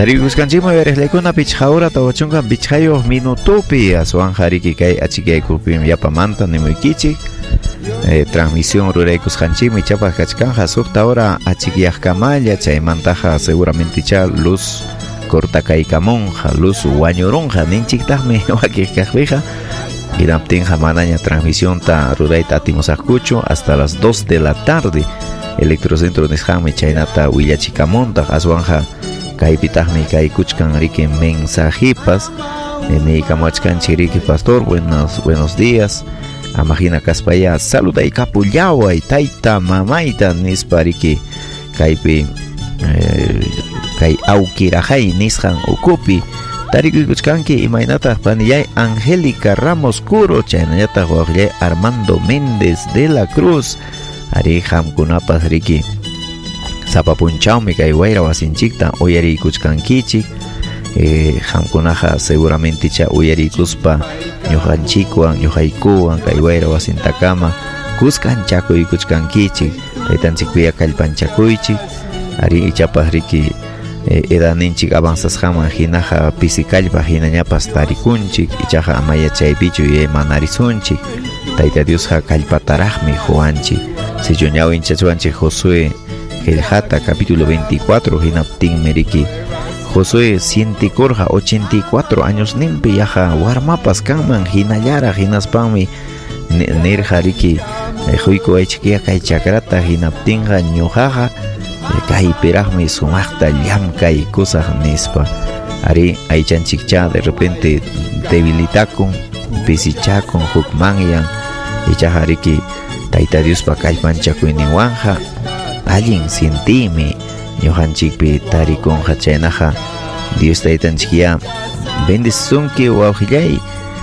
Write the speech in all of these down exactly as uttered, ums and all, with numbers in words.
Tariguskanchikman viareqlaykuna pichqahura tawachunqa pichqayuq minutupi aswanja riki kay achikaykupi yapamanta nimuykichik eh, transmisión ruraykusqanchikmi chapaq kachkanja suqta hora achikyaqkamalla chaymantaqa seguramente cha luz cortacaykamunqa luz wañurunqa ninchiktaqmi wakiq kaqpiqa hinaptinqa manaña transmisión ta rurayta atimusaqkuchu hasta las dos de la tarde electrocentro nisqanmi chaynata willachikamuntaq aswanja kaypitaqmi kay kuchkan riki mensajipas niykamachkanchik riki pastor buenos buenos días amajina kaspaya saluday kapullaway tayta mamayta nispa riki kaypi eh, kay awkirajay nisqan ukupi tarikuchkanki imaynataq panillay Angélica Ramos Curo chaynallataq waqllay Armando Méndez de la Cruz ari hamkunapas riki sapapunchawmi kay wayra wasinchikta uyariykuchkankichik eh, hamkunaqa seguramente cha uyarikuspa ñuqanchikwan ñuqaykuwan kay wayra wasintakama kuskanchakuykuchkankichik taytanchikpiqa kallpanchakuychik ari ichapas riki eh, edaninchik avanzasqaman hinaqa pisikallpa hinañapas tarikunchik ichaqa amaya chaypichu ye manarisunchik tayta Diosqa kallpataraqmi huwanchik silluñawin chachuanchik Josué Geljata capítulo veinticuatro hinaptin meriki Josué sientikorja ochenta y cuatro años nimpi yaja warmapas kanman hinallara hinaspanmi nerja riki huyko aychikia kay chakrata hinaptinja ñujaja kay pirajmi sumaqta llamkay kusaq nispa ari aychanchikcha de repente debilitakun pisichakun hukmanyan ichaja riki tayta Diospa kallpanchakuyninwanja allin sintimi ñuqanchikpi tarikunqa chaynaqa Dios taytanchikya bendicionki wawqillay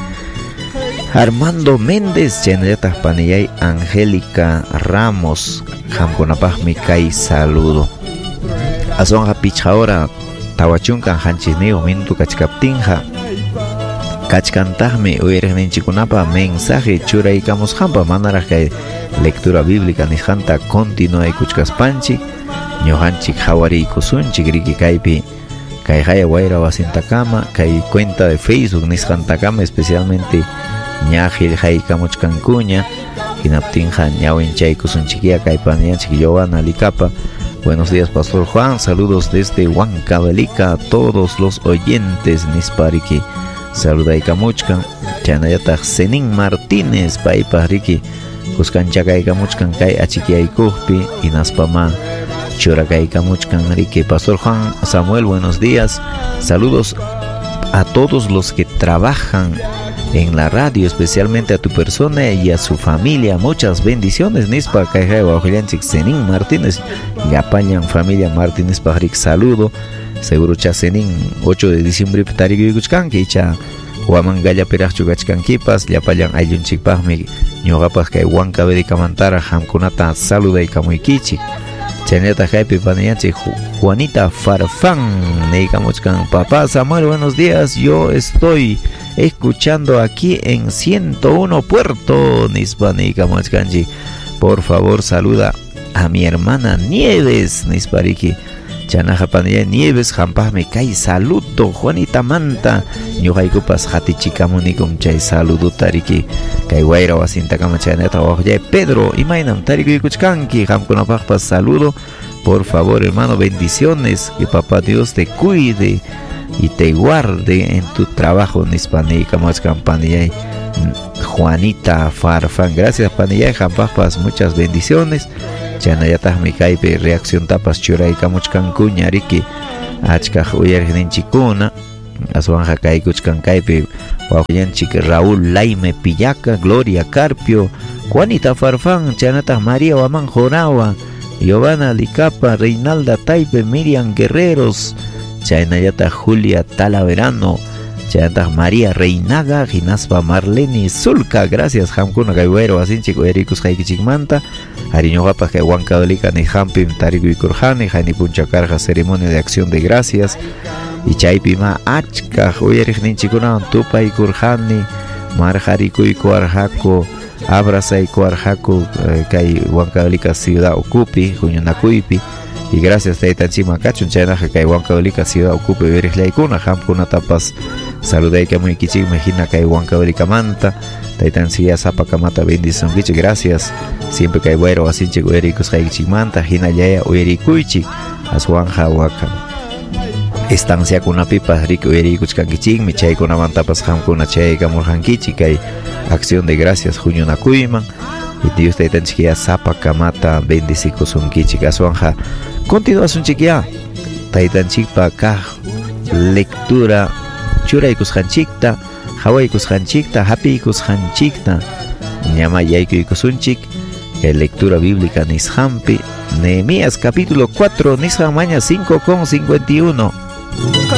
Armando Méndez chaynallataq panillay Angélica Ramos qamkunapaqmi kay saludo aswanqa pichqahora tawachunkan hanchisniyuq minuto kachkaptinqa kachkantaqmi uyariqninchikunapa mensaje churaykamusqanpa manaraq kay lectura bíblica nisqanta continuaykuchkaspanchik ñuqanchik hawariykusunchik riki kaypi kay haya wayra wasintakama kay cuenta de Facebook nisqantakama especialmente ña qillqaykamuchkankuña hinaptinqa ñawinchaykusunchikia kay panianchik Giovanna Licapa. Buenos días Pastor Juan, saludos desde Huancavelica a todos los oyentes nispariki saludaykamuchkan chaynallataq Zenin Martínez paypaq riki kuskanchakaykamuchkan kay achikyaykuqpi inaspama churakaykamuchkan riki Pastor Juan Samuel, buenos días, saludos a todos los que trabajan en la radio, especialmente a tu persona y a su familia, muchas bendiciones nispa kay wawqillanchik Zenin Martínez llapañan familia Martínez paqrik saludo seguro cha Zenin ocho de diciembre tarikuykuchkanki cha huamangallapiraqchu kachkankipas llapañan ayllunchikpaqmi ñuqapas kay Huancavelikamantara hamkunata saludaykamuykichik chaynallataq kaypi paniyanchik Juanita Farfán niykamuchkan papá Samuel, buenos días, yo estoy escuchando aquí en ciento uno Puerto nispa niykamuchkanchik por favor saluda a mi hermana Nieves nispariki chanaqa panilla Nieves hampaqmi kay saludo Juanita Manta ñuqaykupas hatichikamunikum chay saludo tariki kay wayra wasintakama chaynata waqllay Pedro imaynam tarikuykuchkanki hamkunapaqpas saludo por favor hermano, bendiciones, que papá Dios te cuide y te guarde en tu trabajo nispa niykamuchkan panillay Juanita Farfán, gracias panillay hampaqpas muchas bendiciones chaynallataqmi kaypi reacción tapas churaykamuchkankuña riki achkaq uyariqninchikuna aswanja kaykuchkan kaypi wawqillanchik Raúl Laime Pillaca, Gloria Carpio, Juanita Farfán, chaynataq María Waman Jorawa, Giovanna Licapa, Reinalda Taipe, Miriam Guerreros, chaynallataq Julia Talaverano, chaynataq María Reinaga, hinaspa Marlene Zulca, gracias hamkuna kay wayra wasinchik uyarikusqaykichikmanta ari ñuqapas kay Huancavelica nihampim tarikuykurqani hayni punchakarqa ceremonia de acción de gracias y chaypima achkaq uyariqninchikunawan tupaykurqani marjarikuykuarqaku abrazaykuarqaku kay Huancavelica ciudad ukupi huñunakuypi y gracias taytanchik makachun chaynaqa kay Huancavelica ciudad ocupe veriqlaykuna hamkunatapas saludaykamunkichikmi hina kay Huancavelikamanta taytanchik sapakamata bendicionkichik gracias siempre kay wayra wasinchik uyarikusqaykichikmanta hinallaya uyarikuychik aswanja waka estanciakunapipas riki uyarikuchkankichikmi chaykunamantapas hamkuna chaykamurqankichik kay acción de gracias huñunakuyman y Dios taytanchik ya sapakamata bendicikusunkichik aswanja continuasunchik ya taytanchikpa kaq lectura churaykusqanchikta hawaykusqanchikta hapiykusqanchikta ñama yaykuykusunchik kay lectura bíblica nisqanpi Nehemías capítulo cuatro nisqan maña cinco con cincuenta y uno.